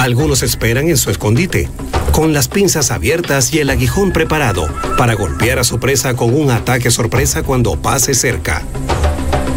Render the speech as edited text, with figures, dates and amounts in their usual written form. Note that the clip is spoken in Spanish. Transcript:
Algunos esperan en su escondite, con las pinzas abiertas y el aguijón preparado para golpear a su presa con un ataque sorpresa cuando pase cerca.